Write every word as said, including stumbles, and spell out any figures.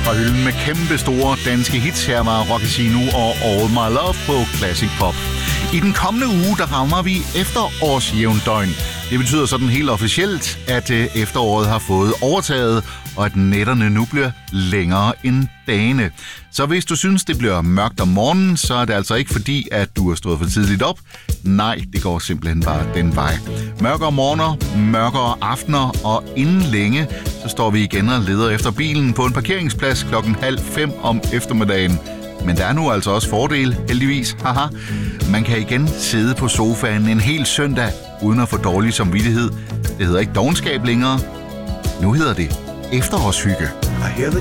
fra hylden med kæmpe store danske hits. Her var Rocky Sino og All My Love på Classic Pop. I den kommende uge, der rammer vi efterårsjævndøgn. Det betyder sådan helt officielt, at efteråret har fået overtaget, og at nætterne nu bliver længere end dagene. Så hvis du synes, det bliver mørkt om morgenen, så er det altså ikke fordi, at du har stået for tidligt op. Nej, det går simpelthen bare den vej. Mørkere morgener, mørkere aftener, og inden længe, så står vi igen og leder efter bilen på en parkeringsplads klokken halv fem om eftermiddagen. Men der er nu altså også fordel, heldigvis. Haha. Man kan igen sidde på sofaen en hel søndag, uden at få dårlig samvittighed. Det hedder ikke dovenskab længere. Nu hedder det efterårshygge.